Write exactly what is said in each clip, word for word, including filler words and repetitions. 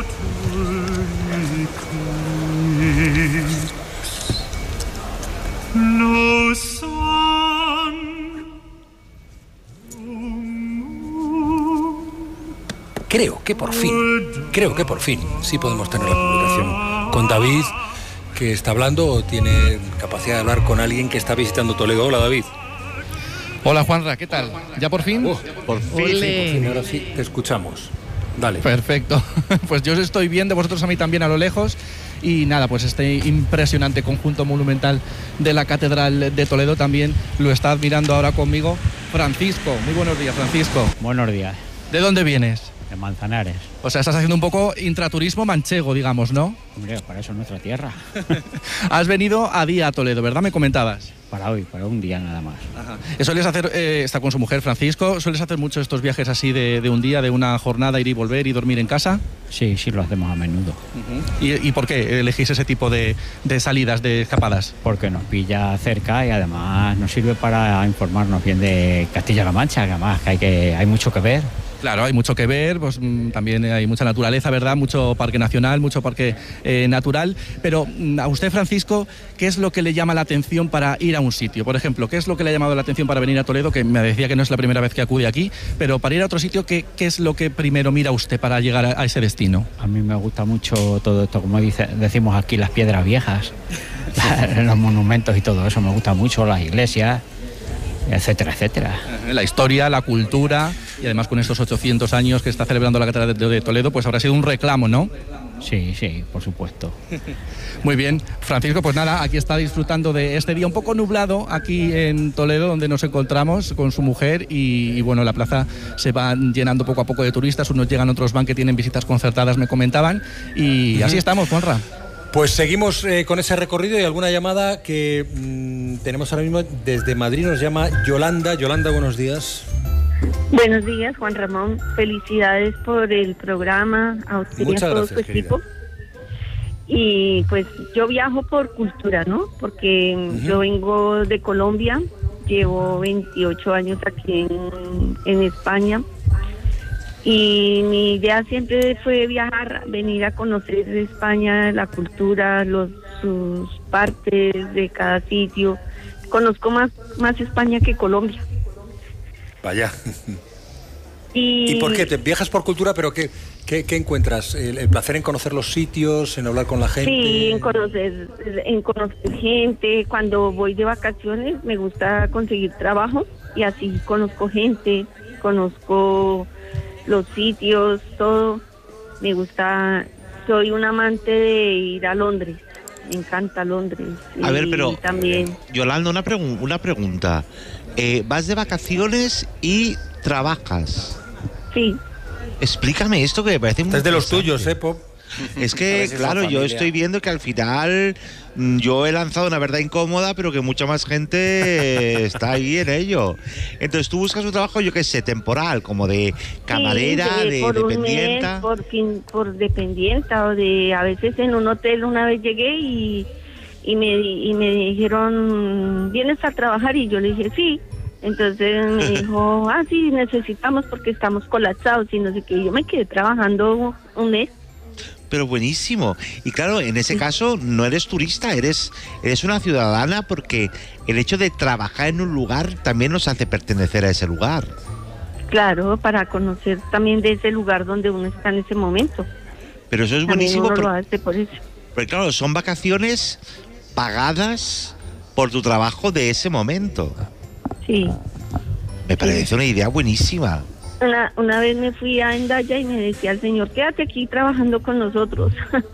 No sun. Creo que por fin, creo que por fin, sí podemos tener la comunicación con David, que está hablando o tiene capacidad de hablar con alguien que está visitando Toledo. Hola, David. Hola, Juanra, ¿qué tal? ¿Ya por fin? Uh, por fin, sí, por fin, ahora sí te escuchamos. Dale. Perfecto. Pues yo os estoy viendo, vosotros a mí también a lo lejos. Y nada, pues este impresionante conjunto monumental de la Catedral de Toledo también lo está admirando ahora conmigo Francisco. Muy buenos días, Francisco. Buenos días. ¿De dónde vienes? De Manzanares. O sea, estás haciendo un poco intraturismo manchego, digamos, ¿no? Hombre, para eso es nuestra tierra. Has venido a día a Toledo, ¿verdad? Me comentabas. Para hoy, para un día nada más. Ajá. ¿Sueles hacer, eh, está con su mujer Francisco, sueles hacer muchos estos viajes así de, de un día, de una jornada, ir y volver y dormir en casa? Sí, sí, lo hacemos a menudo. Uh-huh. ¿Y, ¿Y por qué elegís ese tipo de, de salidas, de escapadas? Porque nos pilla cerca y además nos sirve para informarnos bien de Castilla-La Mancha, que además que hay, que, hay mucho que ver. Claro, hay mucho que ver, pues también hay mucha naturaleza, ¿verdad? Mucho parque nacional, mucho parque eh, natural. Pero a usted, Francisco, ¿qué es lo que le llama la atención para ir a un sitio? Por ejemplo, ¿qué es lo que le ha llamado la atención para venir a Toledo? Que me decía que no es la primera vez que acude aquí, pero para ir a otro sitio, ¿qué, qué es lo que primero mira usted para llegar a, a ese destino? A mí me gusta mucho todo esto, como dice, decimos aquí, las piedras viejas, los monumentos y todo eso, me gusta mucho, las iglesias, etcétera, etcétera. La historia, la cultura, y además con estos ochocientos años que está celebrando la Catedral de Toledo, pues habrá sido un reclamo, ¿no? Sí, sí, por supuesto. Muy bien, Francisco, pues nada, aquí está disfrutando de este día un poco nublado aquí en Toledo, donde nos encontramos con su mujer y, y bueno, la plaza se va llenando poco a poco de turistas, unos llegan, otros van, que tienen visitas concertadas, me comentaban, y así estamos, Juanra. Pues seguimos eh, con ese recorrido y alguna llamada que mmm, tenemos ahora mismo desde Madrid, nos llama Yolanda. Yolanda, buenos días. Buenos días, Juan Ramón. Felicidades por el programa, a usted y a todo su equipo. Y pues yo viajo por cultura, ¿no? Porque uh-huh. yo vengo de Colombia, llevo veintiocho años aquí en, en España. Y mi idea siempre fue viajar, venir a conocer España, la cultura, los, sus partes de cada sitio. Conozco más, más España que Colombia. Vaya. Y, ¿Y por qué? ¿Te viajas por cultura, pero qué, qué, qué encuentras? ¿El, ¿El placer en conocer los sitios, en hablar con la gente? Sí, en conocer, en conocer gente. Cuando voy de vacaciones me gusta conseguir trabajo y así conozco gente, conozco los sitios, todo. Me gusta, soy un amante de ir a Londres, me encanta Londres. A ver, pero también. Yolanda, una, pregun- una pregunta. Eh, ¿Vas de vacaciones y trabajas? Sí. Explícame esto, que me parece muy Es de los tuyos, ¿eh, Pop? Es que, claro, yo estoy viendo que al final yo he lanzado una verdad incómoda, pero que mucha más gente está ahí en ello. Entonces tú buscas un trabajo, yo qué sé, temporal, como de camarera, sí, de, de por dependienta. Un mes, por, fin, por dependienta, o de, a veces en un hotel una vez llegué y, y, me, y me dijeron, ¿vienes a trabajar? Y yo le dije, sí. Entonces me dijo, ah, sí, necesitamos porque estamos colapsados y no sé qué. Y yo me quedé trabajando un mes. Pero buenísimo. Y claro, en ese caso no eres turista, eres, eres una ciudadana, porque el hecho de trabajar en un lugar también nos hace pertenecer a ese lugar. Claro, para conocer también de ese lugar donde uno está en ese momento. Pero eso es también buenísimo. Uno por, lo hace por eso. Porque claro, son vacaciones pagadas por tu trabajo de ese momento. Sí. Me parece sí. una idea buenísima. Una, una vez me fui a Endaya y me decía el señor, quédate aquí trabajando con nosotros.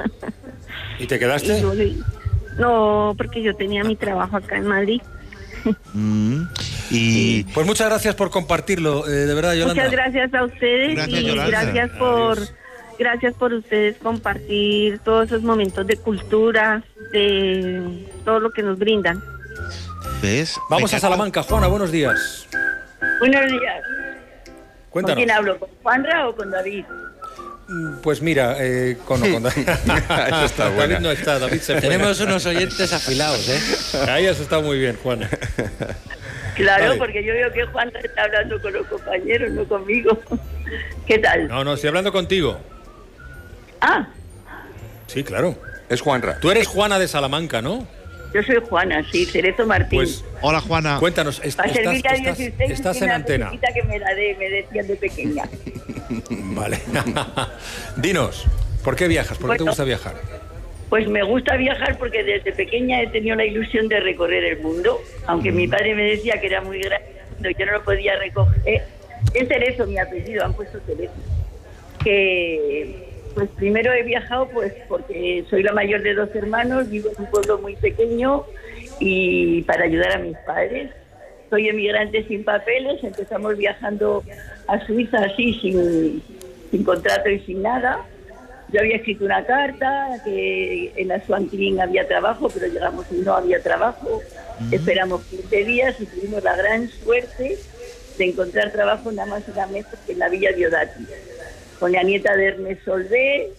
¿Y te quedaste? Y yo le, no, porque yo tenía mi trabajo acá en Madrid. Mm, y pues muchas gracias por compartirlo, eh, de verdad, Yolanda. Muchas gracias a ustedes. Gracias, y Yolanda. gracias por Adiós. Gracias por ustedes compartir todos esos momentos de cultura, de todo lo que nos brindan. ¿Ves? Vamos a Salamanca. Juana, buenos días. Buenos días. Cuéntanos. ¿Con quién hablo? ¿Con Juanra o con David? Pues mira, eh, con, con David. Eso está David no está, David se fue. Tenemos unos oyentes afilados, ¿eh? Ahí has estado muy bien, Juana. Claro, Vale. porque yo veo que Juanra está hablando con los compañeros, no conmigo. ¿Qué tal? No, no, estoy hablando contigo. Ah. Sí, claro. Es Juanra. Tú eres Juana de Salamanca, ¿no? Yo soy Juana, sí, Cerezo Martín. Pues, hola, Juana. Cuéntanos, est Para estás, servirle a Dios estás, y usted, estás tiene en una antena. cosita que me la de, me decían de pequeña. Vale. Dinos, ¿por qué viajas? ¿Por qué Bueno, te gusta viajar? Pues me gusta viajar porque desde pequeña he tenido la ilusión de recorrer el mundo. Aunque mi padre me decía que era muy grande, yo no lo podía recoger. Es Cerezo mi apellido, han puesto Cerezo. Que, pues primero he viajado pues porque soy la mayor de dos hermanos, vivo en un pueblo muy pequeño y para ayudar a mis padres. Soy emigrante sin papeles, empezamos viajando a Suiza así, sin, sin contrato y sin nada. Yo había escrito una carta, que en la Swan King había trabajo, pero llegamos y no había trabajo. Uh-huh. Esperamos quince días y tuvimos la gran suerte de encontrar trabajo nada más y nada menos que en la Villa Diodati, con la nieta de Ernest Solvé.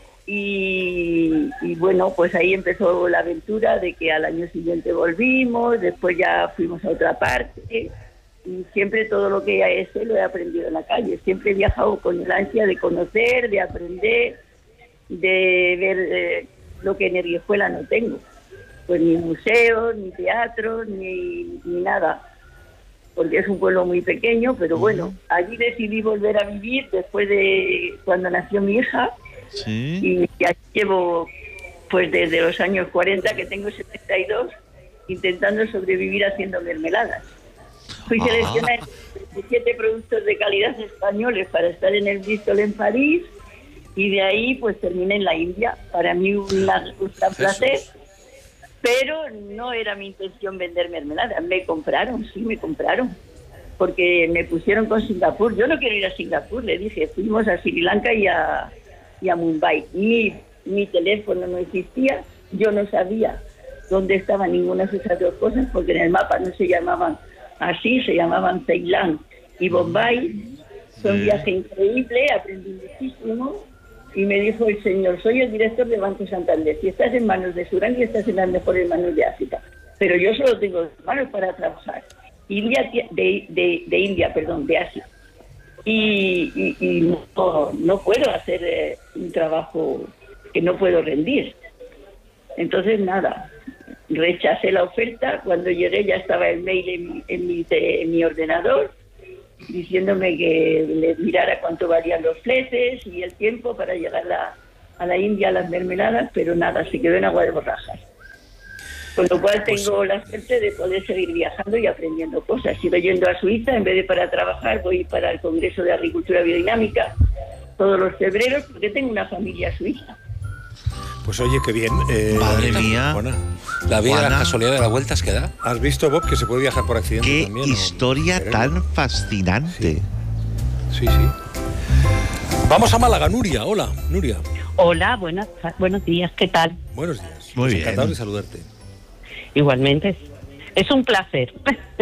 Y, y bueno, pues ahí empezó la aventura de que al año siguiente volvimos, después ya fuimos a otra parte. Y siempre todo lo que es lo he aprendido en la calle. Siempre he viajado con la ansia de conocer, de aprender, de ver eh, lo que en Erguijuela no tengo. Pues ni museos, ni teatros, ni, ni nada. Porque es un pueblo muy pequeño, pero bueno, allí decidí volver a vivir después de cuando nació mi hija. Sí. Y ya llevo, pues desde los años cuarenta, que tengo setenta y dos, intentando sobrevivir haciendo mermeladas. Fui ah. seleccionada en veintisiete productos de calidad españoles para estar en el Bristol en París, y de ahí pues terminé en la India. Para mí un gran placer, pero no era mi intención vender mermeladas. Me compraron, sí, me compraron, porque me pusieron con Singapur. Yo no quiero ir a Singapur, le dije. Fuimos a Sri Lanka y a, y a Mumbai. Mi, mi teléfono no existía, yo no sabía dónde estaban ninguna de esas dos cosas, porque en el mapa no se llamaban así, se llamaban Ceilán y Bombay. Fue un viaje increíble, aprendí muchísimo. Y me dijo el señor: soy el director de Banco Santander, si estás en manos de Sudán y estás en las mejores manos de África, pero yo solo tengo dos manos para trabajar. India, de, de, de India, perdón, de Asia. Y, y, y no, no puedo hacer eh, un trabajo que no puedo rendir. Entonces, nada, rechacé la oferta. Cuando llegué ya estaba el mail en mi, en mi, de, en mi ordenador, diciéndome que le mirara cuánto valían los fletes y el tiempo para llegar a, a la India a las mermeladas, pero nada, se quedó en agua de borrajas. Con lo cual tengo la suerte de poder seguir viajando y aprendiendo cosas. Sigo yendo a Suiza, en vez de para trabajar, voy para el Congreso de Agricultura Biodinámica todos los febreros, porque tengo una familia suiza. Pues oye, qué bien. Eh, Madre mía. Juana. La vida, Juana, la casualidad de las vueltas que da. ¿Has visto, Bob, que se puede viajar por accidente qué también? Qué historia ¿no? tan fascinante. Sí. sí, sí. Vamos a Málaga, Nuria. Hola, Nuria. Hola, buenas, buenos días, ¿qué tal? Buenos días. Muy bien. Encantado de saludarte. Igualmente, es un placer.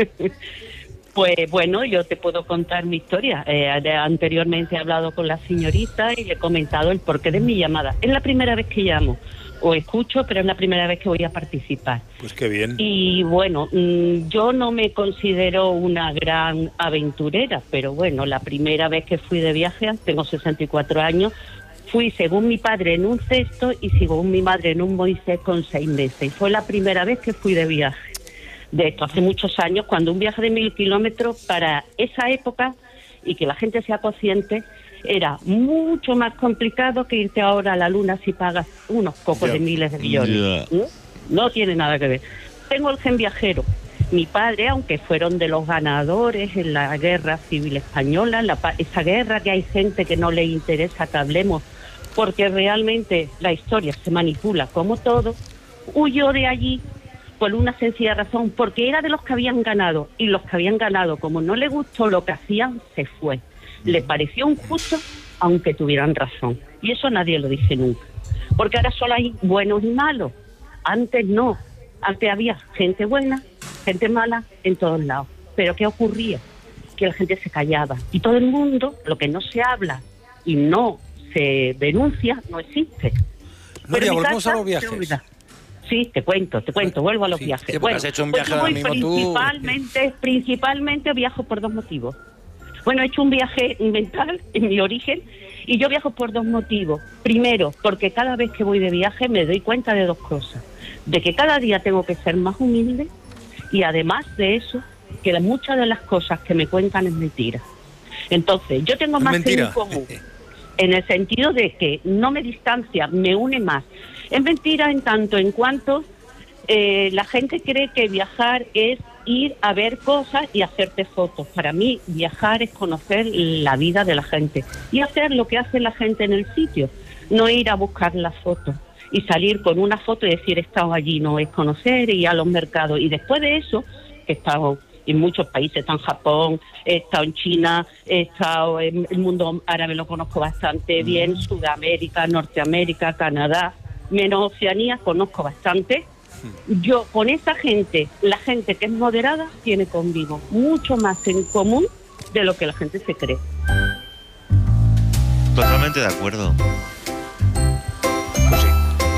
Pues bueno, yo te puedo contar mi historia. Eh, anteriormente he hablado con la señorita y le he comentado el porqué de mi llamada. Es la primera vez que llamo, o escucho, pero es la primera vez que voy a participar. Pues qué bien. Y bueno, mmm, yo no me considero una gran aventurera, pero bueno, la primera vez que fui de viaje, tengo sesenta y cuatro años, fui según mi padre en un cesto y según mi madre en un Moisés con seis meses. Y fue la primera vez que fui de viaje. De esto hace muchos años, cuando un viaje de mil kilómetros para esa época, y que la gente sea consciente, era mucho más complicado que irte ahora a la luna si pagas unos pocos yeah. de miles de millones. Yeah. ¿No? No tiene nada que ver. Tengo el gen viajero. Mi padre, aunque fueron de los ganadores en la guerra civil española, la, esa guerra que hay gente que no le interesa que hablemos, porque realmente la historia se manipula como todo, huyó de allí por una sencilla razón, porque era de los que habían ganado, y los que habían ganado, como no le gustó lo que hacían, se fue. Le pareció injusto, aunque tuvieran razón. Y eso nadie lo dice nunca. Porque ahora solo hay buenos y malos. Antes no. Antes había gente buena, gente mala, en todos lados. Pero ¿qué ocurría? Que la gente se callaba. Y todo el mundo, lo que no se habla y no se denuncia, no existe. Nuria, volvemos a los viajes. Sí, te cuento, te cuento, vuelvo a los sí, viajes. Sí, bueno, has hecho un viaje pues ahora mismo principalmente, tú. principalmente viajo por dos motivos. Bueno, he hecho un viaje mental en mi origen Y yo viajo por dos motivos. Primero, porque cada vez que voy de viaje me doy cuenta de dos cosas. De que cada día tengo que ser más humilde y además de eso, que muchas de las cosas que me cuentan es mentira. Entonces, yo tengo más en común, en el sentido de que no me distancia, me une más. Es mentira en tanto en cuanto eh, la gente cree que viajar es ir a ver cosas y hacerte fotos. Para mí, viajar es conocer la vida de la gente y hacer lo que hace la gente en el sitio, no ir a buscar las fotos y salir con una foto y decir he estado allí. No, es conocer y ir a los mercados. Y después de eso, que he estado en muchos países, he estado en Japón, he estado en China, he estado en el mundo árabe, lo conozco bastante bien, Sudamérica, Norteamérica, Canadá, menos Oceanía, conozco bastante. Yo con esa gente, la gente que es moderada, tiene conmigo mucho más en común de lo que la gente se cree. Totalmente de acuerdo. Pues sí.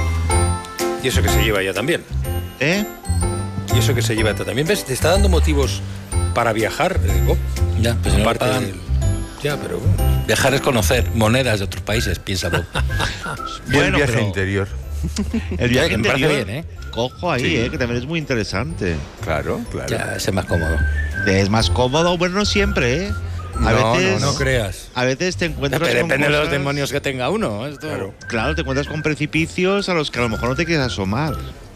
Y eso que se lleva ya también. ¿Eh? Y eso que se lleva también. ¿Ves? Te está dando motivos para viajar, eh, Bob. Ya, pues no Aparte pagan. del... Ya, pero... Viajar es conocer monedas de otros países, piensa Bob. Bueno, viaje pero interior. El viaje Me parece interior, bien, ¿eh? cojo ahí, Sí. eh, que también es muy interesante. Claro, claro. Ya, ese es más cómodo. Es más cómodo, bueno, no siempre, ¿eh? A No, veces, No creas. a veces te encuentras Pero con depende de los cosas- demonios que tenga uno. Esto. Claro. Claro, te encuentras con precipicios a los que a lo mejor no te quieres asomar.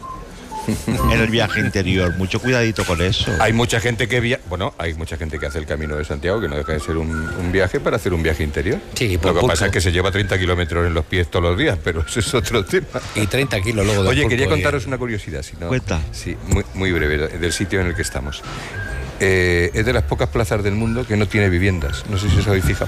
En el viaje interior, mucho cuidadito con eso. Hay mucha gente que via... bueno, hay mucha gente que hace el Camino de Santiago, que no deja de ser un, un viaje para hacer un viaje interior. Sí, por Lo que pulpo. pasa es que se lleva treinta kilómetros en los pies todos los días, pero eso es otro tema. Y treinta kilos luego de Oye, pulpo quería y- contaros una curiosidad, si no. Cuenta. Sí, muy, muy breve, del sitio en el que estamos. Eh, es de las pocas plazas del mundo que no tiene viviendas. No sé si os habéis fijado.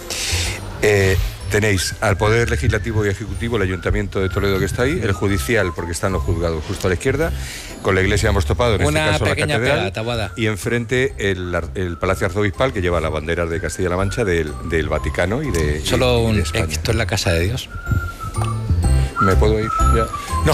Eh, tenéis al Poder Legislativo y Ejecutivo, el Ayuntamiento de Toledo que está ahí, el Judicial, porque están los juzgados justo a la izquierda, con la iglesia hemos topado, en Una este caso la pequeña catedral, pega, Taboada. y enfrente el, ar- el Palacio Arzobispal, que lleva las banderas de Castilla-La Mancha, del, del Vaticano y de, y- Solo y un... de España. Esto es la casa de Dios. ¿Me puedo ir? Ya. No.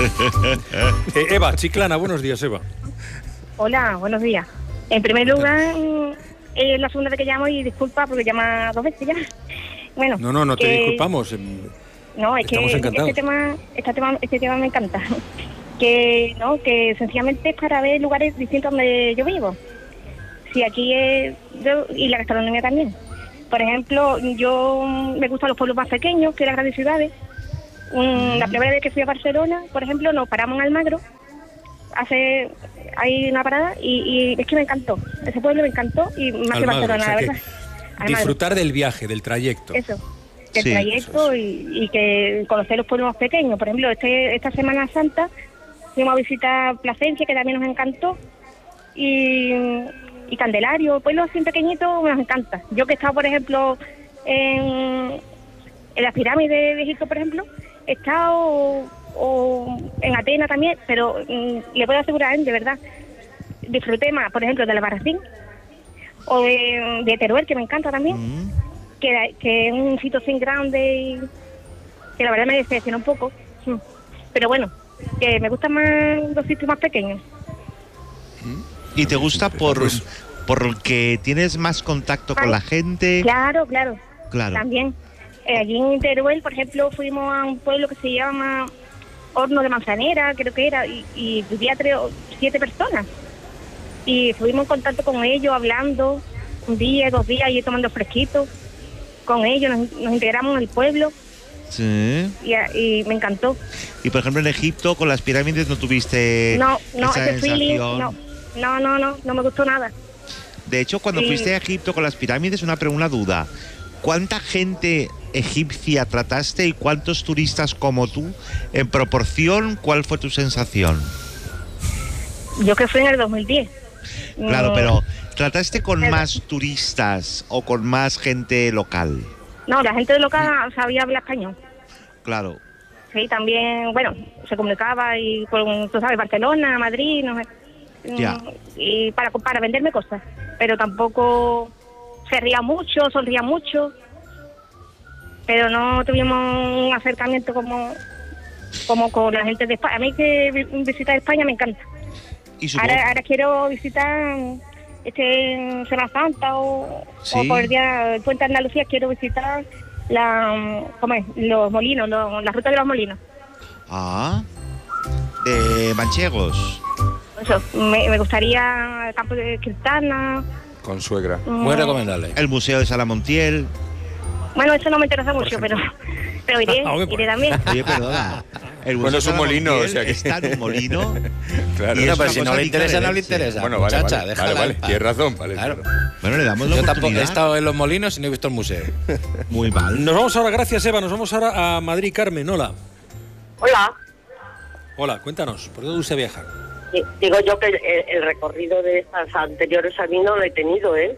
Eh, Eva, Chiclana, buenos días, Eva. Hola, buenos días. En primer lugar, es la segunda vez que llamo y disculpa porque llama dos veces ya. Bueno, No, no, no te que- disculpamos. em, No, es Estamos que encantados. este tema, este tema, este tema me encanta. Que no, que sencillamente es para ver lugares distintos donde yo vivo. Sí, aquí es yo, y la gastronomía también. Por ejemplo, yo me gustan los pueblos más pequeños que las grandes ciudades. Um, La primera vez que fui a Barcelona, por ejemplo, nos paramos en Almagro. Hace hay una parada y, y es que me encantó. Ese pueblo me encantó y más que Almagro, Barcelona, o sea la que verdad. Almagro. disfrutar del viaje, del trayecto. Eso, del Sí, trayecto y, y que conocer los pueblos más pequeños. Por ejemplo, este esta Semana Santa fuimos a visitar Plasencia, que también nos encantó, y, y Candelario, pueblos así pequeñitos, nos encanta. Yo que he estado, por ejemplo, en, en las pirámides de Egipto, por ejemplo, he estado o, o en Atenas también, pero mm, le puedo asegurar, de verdad, disfruté más, por ejemplo, del Albarracín o de, de Teruel, que me encanta también. Mm. Que, que es un sitio sin grande y que la verdad me decepciona un poco. Mm. Pero bueno, que me gustan más los sitios más pequeños. ¿Y te gusta por, Pues- porque tienes más contacto con Ay, la gente? Claro, claro. Claro. También. Eh, allí en Teruel, por ejemplo, fuimos a un pueblo que se llama Horno de Manzanera, creo que era, y, y vivía tres o siete personas. Y fuimos en contacto con ellos, hablando un día, dos días, y tomando fresquito con ellos, nos, nos integramos en el pueblo Sí. y, y me encantó. Y por ejemplo en Egipto con las pirámides no tuviste No, no, esa ese feeling, sensación. no, no, no, no, no me gustó nada. De hecho, cuando Sí. fuiste a Egipto con las pirámides, una, pre- una duda. ¿Cuánta gente egipcia trataste y cuántos turistas como tú? En proporción, ¿cuál fue tu sensación? Yo que fui en el dos mil diez. Claro, Mm, pero ¿trataste con Pero- más turistas o con más gente local? No, la gente de local sabía hablar español. Claro. Sí, también, bueno, se comunicaba y con, tú sabes, Barcelona, Madrid, no sé. Mm, Ya. Y para, para venderme cosas. Pero tampoco se ría mucho, sonría mucho. Pero no tuvimos un acercamiento como, como con la gente de España. A mí que vi- visitar España me encanta. Y supongo- Ahora, ahora quiero visitar este Semana Santa o, Sí. o por el día el Puente de Andalucía, quiero visitar la, ¿cómo es? Los molinos, los, la ruta de los molinos. Ah, de manchegos. Eso, me, me gustaría el campo de Cristana. Con suegra. Mm. Muy recomendable. El Museo de Salamontiel. Bueno, eso no me interesa mucho, pero, pero iré, iré también. Oye, perdona. El Bueno, Museo es un de molino, Salamontiel o sea que... está en un molino. Claro. Y No, es pero una si no cosa le interesa, digna no de le leche. interesa. Bueno, vale, muchacha, vale, déjala vale, vale, en paz. tienes razón, vale. Claro. Bueno, le damos la Yo tampoco he oportunidad. estado en los molinos y no he visto el museo. Muy mal. Nos vamos ahora, gracias Eva, nos vamos ahora a Madrid. Carmen, hola. Hola. Hola, cuéntanos, ¿por dónde usted viaja? Sí, digo yo que el, el recorrido de estas anteriores a mí no lo he tenido, ¿eh?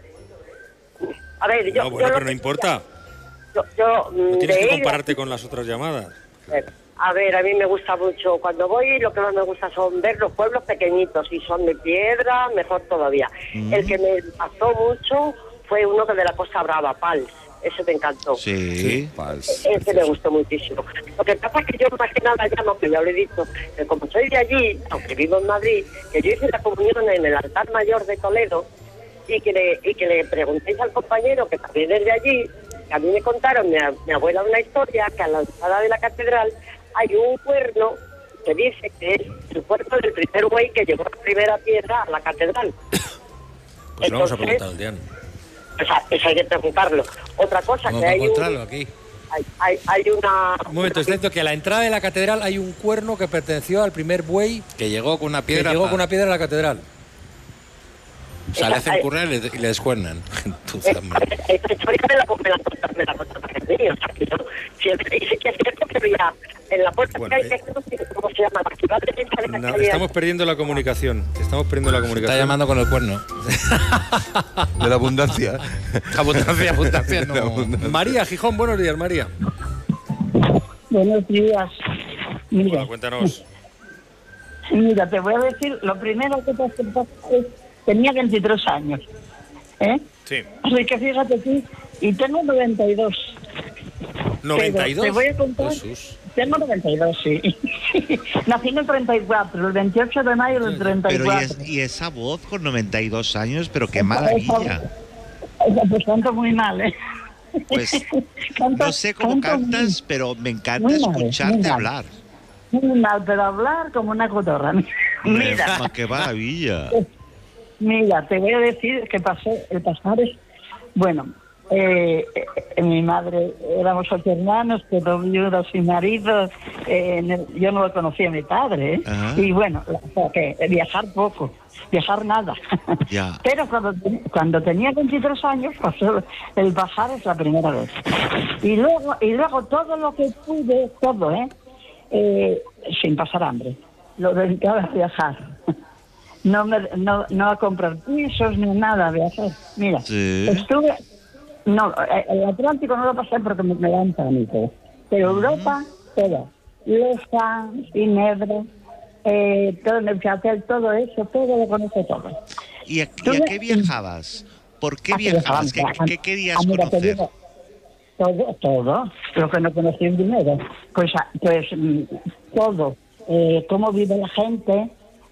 A ver, yo... No, bueno, yo pero lo no que- importa. Yo, yo, mm, No tienes de que ir- compararte con las otras llamadas. A ver, a mí me gusta mucho, cuando voy lo que más me gusta son ver los pueblos pequeñitos, si son de piedra, mejor todavía. Mm. El que me pasó mucho fue uno que de la Costa Brava, Pals, ese me encantó. Sí. Ese me gustó muchísimo. Lo que pasa es que yo más que nada llamo, que ya lo he dicho, que como soy de allí, aunque vivo en Madrid, que yo hice la comunión en el altar mayor de Toledo y que le, y que le preguntéis al compañero que también es de allí, que a mí me contaron, mi, a- mi abuela, una historia, que a la entrada de la catedral hay un cuerno que dice que es el cuerno del primer güey que llevó la primera piedra a la catedral. Pues lo vamos a Entonces, preguntar al Diana. O sea, eso hay que preguntarlo. Otra cosa, Vamos que a hay, un, encontrarlo aquí. hay, hay, hay una... Un momento, es cierto que a la entrada de la catedral hay un cuerno que perteneció al primer buey Que llegó con una que piedra. llegó pa- con una piedra a la catedral. O sea, le hacen currar y le, y le descuernan. Tu zamba. Esta historia me la me la contó me la contó también mí, o sea, que yo siempre dice que es cierto que había en la puerta Bueno, que hay, que no sé cómo se llama, la ciudad de esta de la No, calle. estamos perdiendo la comunicación. Estamos perdiendo la comunicación. Está llamando con el cuerno. De la abundancia. Abundancia, abundancia, no. María Gijón, buenos días, María. Buenos días. Mira, Hola, cuéntanos. mira, te voy a decir, lo primero que te hace es, tenía veintitrés años, ¿eh? Sí. Así que fíjate tú, y tengo noventa y dos. ¿noventa y dos? Pero te voy a contar, Jesús. tengo noventa y dos, sí. Nací en el treinta y cuatro, el veintiocho de mayo del treinta y Pero y, cuatro. es- y esa voz con noventa y dos años, pero qué maravilla. Pues canto muy mal, ¿eh? Pues Canto- no sé cómo canto muy- cantas, pero me encanta muy mal, escucharte muy mal. hablar. Muy mal, pero hablar como una cotorra. Mira. Ma, qué maravilla. Mira, te voy a decir que pasé, el pasar es, bueno, eh, eh, mi madre, éramos ocho hermanos, pero viudos y maridos, eh, en el- yo no lo conocía a mi padre, ¿eh? Ajá. Y bueno, o sea, que viajar poco, viajar nada. Ya. Pero cuando, cuando tenía veintitrés años, pasó el pasar es la primera vez. Y luego, y luego todo lo que pude, todo, ¿eh? Eh, sin pasar hambre, lo dedicaba a viajar. No, me, no, no a comprar pisos ni nada, a viajar. Mira, Sí. estuve... No, eh, el Atlántico no lo pasé porque me, me dan pánico. Pero Europa, toda. Loja, Ginebra, eh, todo Neuchâtel, todo eso, todo lo conozco todo. ¿Y a, y a qué viajabas? ¿Por qué Ah, viajabas? ¿Qué, viajaban, qué querías ah, mira, te conocer? digo, todo, todo, lo que no conocí primero. Pues, ah, pues mm, todo. Eh, cómo vive la gente,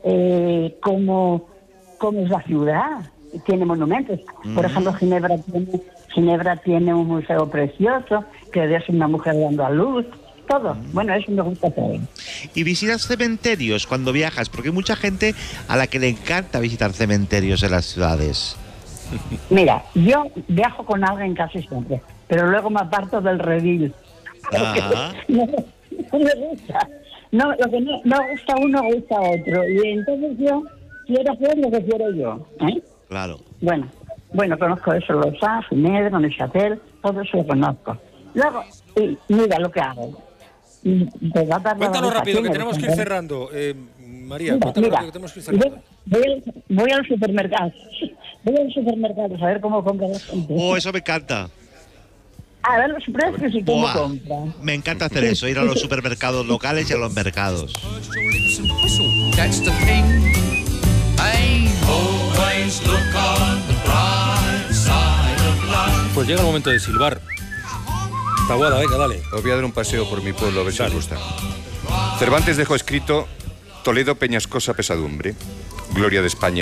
eh, cómo, cómo es la ciudad. Tiene monumentos. Por Mm. ejemplo, Ginebra tiene, Ginebra tiene un museo precioso, que es una mujer dando a luz. Todo. Bueno, eso me gusta todo. ¿Y visitas cementerios cuando viajas? Porque hay mucha gente a la que le encanta visitar cementerios en las ciudades. Mira, yo viajo con alguien casi siempre, pero luego me aparto del redil. Ah. No, no me gusta. No, lo que no, no gusta a uno, gusta a otro. Y entonces yo quiero hacer lo que quiero yo. ¿eh? Claro. Bueno, bueno, conozco eso, los A, Ginebra, Neuchâtel, todo eso lo conozco. Luego, y mira lo que hago. Y te va a dar la Cuéntalo cabeza rápido, aquí, que me tenemos que ir dicen, cerrando. Eh, María, Mira, cuéntalo mira, rápido, que tenemos que ir cerrando. voy, voy, al, voy al supermercado. Voy al supermercado a ver cómo compra la gente. Oh, eso me encanta. A ver los precios y cómo Buah, compra. me encanta hacer eso, ir a los supermercados locales y a los mercados. That's the thing. Hey, always look on the bright side of life. Pues llega el momento de silbar. Taboada, venga, dale. Os voy a dar un paseo por mi pueblo, a ver si os gusta. Cervantes dejó escrito: Toledo, Peñascosa, pesadumbre. Gloria de España,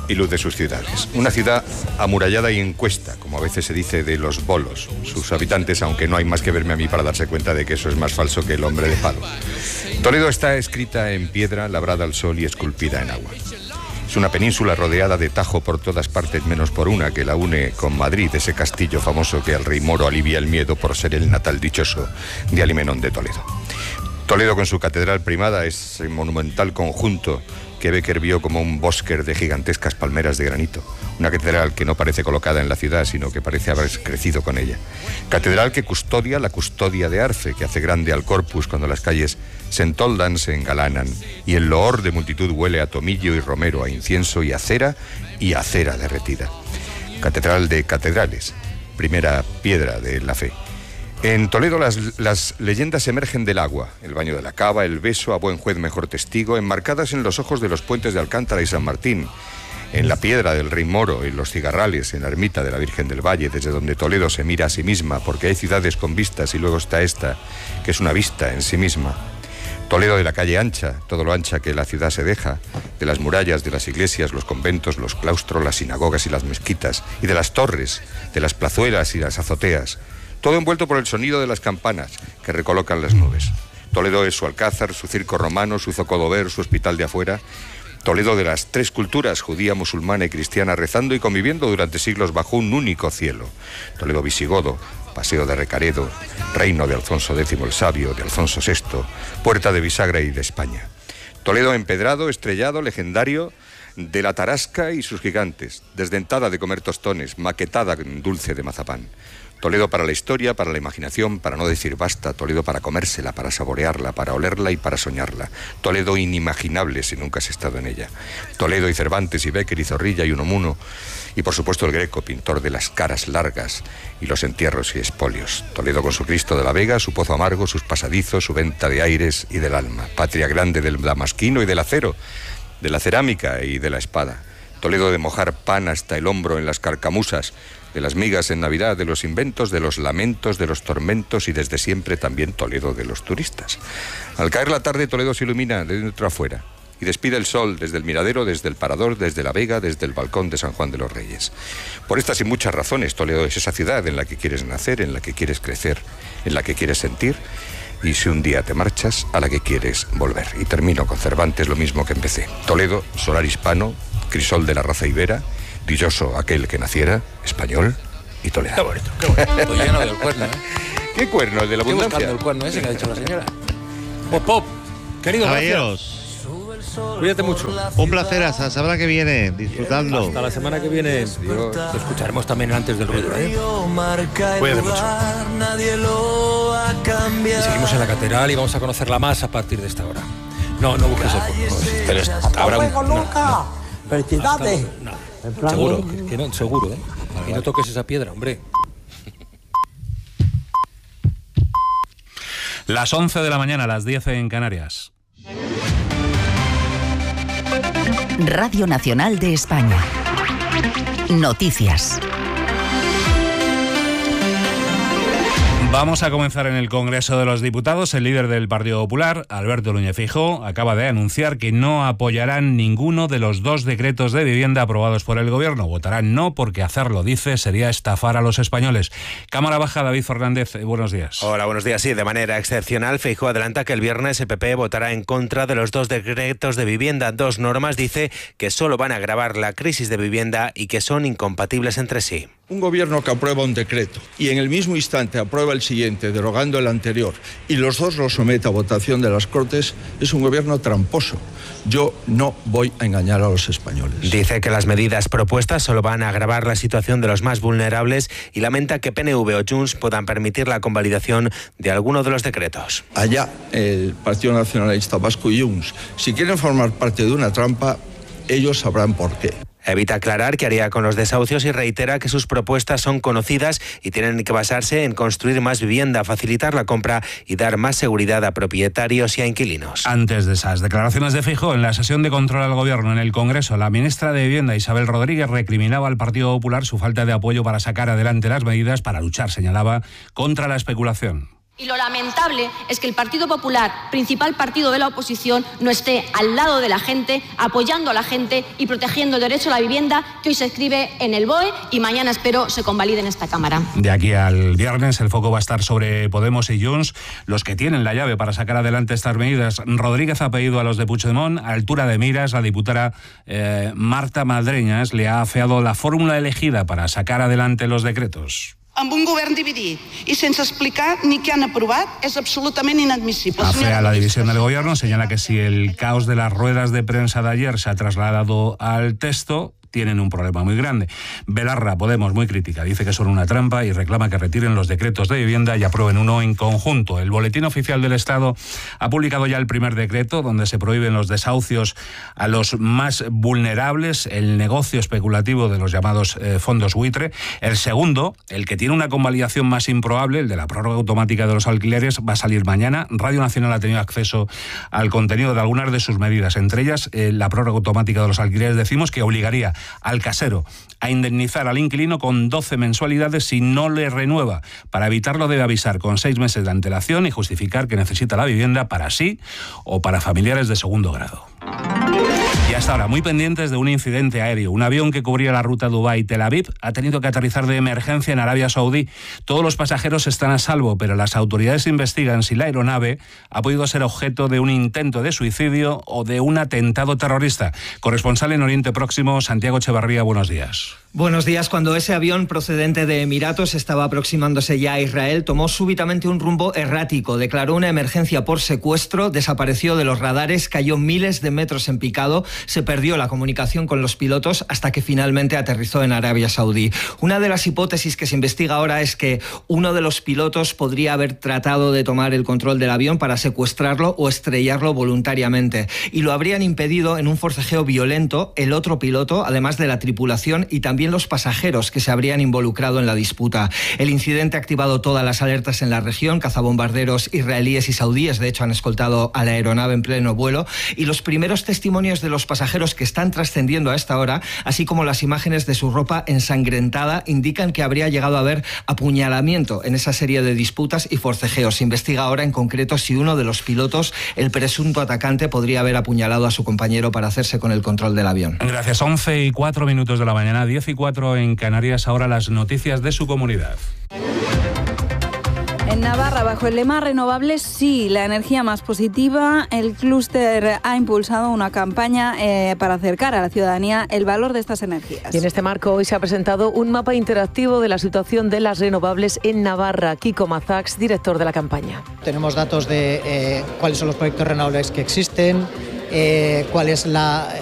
y luz de sus ciudades. Una ciudad amurallada y encuesta, como a veces se dice de los bolos, sus habitantes, aunque no hay más que verme a mí para darse cuenta de que eso es más falso que el hombre de palo. Toledo está escrita en piedra, labrada al sol y esculpida en agua. Es una península rodeada de Tajo por todas partes menos por una, que la une con Madrid, ese castillo famoso que al rey moro alivia el miedo por ser el natal dichoso de Alimenón de Toledo. Toledo, con su catedral primada, es el monumental conjunto que Bécquer vio como un bosque de gigantescas palmeras de granito. Una catedral que no parece colocada en la ciudad, sino que parece haber crecido con ella. Catedral que custodia la custodia de Arce, que hace grande al corpus cuando las calles se entoldan, se engalanan, y el loor de multitud huele a tomillo y romero, a incienso y a cera, y a cera derretida. Catedral de catedrales, primera piedra de la fe. En Toledo las, las leyendas emergen del agua, el baño de la cava, el beso, a buen juez mejor testigo, enmarcadas en los ojos de los puentes de Alcántara y San Martín, en la piedra del rey moro, en los cigarrales, en la ermita de la Virgen del Valle, desde donde Toledo se mira a sí misma, porque hay ciudades con vistas y luego está esta, que es una vista en sí misma. Toledo de la calle ancha, todo lo ancha que la ciudad se deja, de las murallas, de las iglesias, los conventos, los claustros, las sinagogas y las mezquitas, y de las torres, de las plazuelas y las azoteas, todo envuelto por el sonido de las campanas que recolocan las nubes. Toledo es su alcázar, su circo romano, su zocodover, su hospital de afuera. Toledo de las tres culturas, judía, musulmana y cristiana, rezando y conviviendo durante siglos bajo un único cielo. Toledo visigodo, paseo de Recaredo, reino de Alfonso décimo el Sabio, de Alfonso sexto, puerta de bisagra y de España. Toledo empedrado, estrellado, legendario, de la tarasca y sus gigantes, desdentada de comer tostones, maquetada en dulce de mazapán. Toledo para la historia, para la imaginación, para no decir basta. Toledo para comérsela, para saborearla, para olerla y para soñarla. Toledo inimaginable si nunca has estado en ella. Toledo y Cervantes y Bécquer y Zorrilla y Unamuno. Y por supuesto el Greco, pintor de las caras largas y los entierros y espolios. Toledo con su Cristo de la Vega, su pozo amargo, sus pasadizos, su venta de aires y del alma. Patria grande del damasquino y del acero, de la cerámica y de la espada. Toledo de mojar pan hasta el hombro en las carcamusas, de las migas en Navidad, de los inventos, de los lamentos, de los tormentos y desde siempre también Toledo de los turistas. Al caer la tarde Toledo se ilumina de dentro a fuera y despide el sol desde el miradero, desde el parador, desde la Vega, desde el balcón de San Juan de los Reyes. Por estas y muchas razones Toledo es esa ciudad en la que quieres nacer, en la que quieres crecer, en la que quieres sentir, y si un día te marchas, a la que quieres volver. Y termino con Cervantes lo mismo que empecé. Toledo, solar hispano, crisol de la raza ibera, dichoso aquel que naciera, español y toledano. Qué bonito, qué bonito. Estoy lleno del cuerno, ¿eh? ¿Qué cuerno? ¿El de la abundancia? Estoy buscando el cuerno ese que ha dicho la señora. Pop, pop. Querido, caballeros, cuídate mucho. Un placer, hasta la semana que viene, disfrutando. Hasta la semana que viene. Dios, te escucharemos también antes del ruido, ¿eh? Cuídate mucho. Y seguimos en la catedral y vamos a conocerla más a partir de esta hora. No, no busques el cuerno. Pero es, habrá un... No, no. ¡Felicidades! No, no. Seguro, que no, seguro, ¿eh? Y no toques esa piedra, hombre. Las once de la mañana, las diez en Canarias. Radio Nacional de España. Noticias. Vamos a comenzar en el Congreso de los Diputados. El líder del Partido Popular, Alberto Núñez Feijóo, acaba de anunciar que no apoyarán ninguno de los dos decretos de vivienda aprobados por el Gobierno. Votarán no porque hacerlo, dice, sería estafar a los españoles. Cámara Baja, David Fernández, buenos días. Hola, buenos días. Sí, de manera excepcional, Feijóo adelanta que el viernes el P P votará en contra de los dos decretos de vivienda. Dos normas, dice, que solo van a agravar la crisis de vivienda y que son incompatibles entre sí. Un gobierno que aprueba un decreto y en el mismo instante aprueba el siguiente, derogando el anterior, y los dos los somete a votación de las Cortes, es un gobierno tramposo. Yo no voy a engañar a los españoles. Dice que las medidas propuestas solo van a agravar la situación de los más vulnerables y lamenta que P N V o Junts puedan permitir la convalidación de alguno de los decretos. Allá el Partido Nacionalista Vasco y Junts, si quieren formar parte de una trampa, ellos sabrán por qué. Evita aclarar qué haría con los desahucios y reitera que sus propuestas son conocidas y tienen que basarse en construir más vivienda, facilitar la compra y dar más seguridad a propietarios y a inquilinos. Antes de esas declaraciones de Feijóo, en la sesión de control al Gobierno en el Congreso, la ministra de Vivienda, Isabel Rodríguez, recriminaba al Partido Popular su falta de apoyo para sacar adelante las medidas para luchar, señalaba, contra la especulación. Y lo lamentable es que el Partido Popular, principal partido de la oposición, no esté al lado de la gente, apoyando a la gente y protegiendo el derecho a la vivienda que hoy se escribe en el B O E y mañana espero se convalide en esta Cámara. De aquí al viernes el foco va a estar sobre Podemos y Junts, los que tienen la llave para sacar adelante estas medidas. Rodríguez ha pedido a los de Puigdemont a altura de miras. La diputada eh, Marta Madreñas le ha afeado la fórmula elegida para sacar adelante los decretos. Amb un govern dividit y sense explicar ni què han aprovat és absolutament inadmissible. Afea la división del gobierno, señala que si el caos de las ruedas de prensa de ayer se ha trasladado al texto, tienen un problema muy grande. Belarra, Podemos, muy crítica, dice que son una trampa y reclama que retiren los decretos de vivienda y aprueben uno en conjunto. El Boletín Oficial del Estado ha publicado ya el primer decreto donde se prohíben los desahucios a los más vulnerables, el negocio especulativo de los llamados eh, fondos buitre. El segundo, el que tiene una convalidación más improbable, el de la prórroga automática de los alquileres, va a salir mañana. Radio Nacional ha tenido acceso al contenido de algunas de sus medidas, entre ellas eh, la prórroga automática de los alquileres. Decimos que obligaría al casero a indemnizar al inquilino con doce mensualidades si no le renueva. Para evitarlo debe avisar con seis meses de antelación y justificar que necesita la vivienda para sí o para familiares de segundo grado. Y hasta ahora, muy pendientes de un incidente aéreo. Un avión que cubría la ruta Dubái-Tel Aviv ha tenido que aterrizar de emergencia en Arabia Saudí. Todos los pasajeros están a salvo, pero las autoridades investigan si la aeronave ha podido ser objeto de un intento de suicidio o de un atentado terrorista. Corresponsal en Oriente Próximo, Santiago Echevarría, buenos días. Buenos días. Cuando ese avión procedente de Emiratos estaba aproximándose ya a Israel, tomó súbitamente un rumbo errático, declaró una emergencia por secuestro, desapareció de los radares, cayó miles de metros en picado, se perdió la comunicación con los pilotos hasta que finalmente aterrizó en Arabia Saudí. Una de las hipótesis que se investiga ahora es que uno de los pilotos podría haber tratado de tomar el control del avión para secuestrarlo o estrellarlo voluntariamente, y lo habrían impedido en un forcejeo violento el otro piloto, además de la tripulación y también los pasajeros que se habrían involucrado en la disputa. El incidente ha activado todas las alertas en la región. Cazabombarderos israelíes y saudíes, de hecho, han escoltado a la aeronave en pleno vuelo, y los primeros testimonios de los pasajeros que están trascendiendo a esta hora, así como las imágenes de su ropa ensangrentada, indican que habría llegado a haber apuñalamiento en esa serie de disputas y forcejeos. Se investiga ahora en concreto si uno de los pilotos, el presunto atacante, podría haber apuñalado a su compañero para hacerse con el control del avión. Gracias. once y cuatro minutos de la mañana, diez y cuatro en Canarias. Ahora las noticias de su comunidad. En Navarra, bajo el lema Renovables sí, la energía más positiva, el clúster ha impulsado una campaña eh, para acercar a la ciudadanía el valor de estas energías. Y en este marco hoy se ha presentado un mapa interactivo de la situación de las renovables en Navarra. Kiko Mazax, director de la campaña. Tenemos datos de eh, cuáles son los proyectos renovables que existen, eh, cuál es la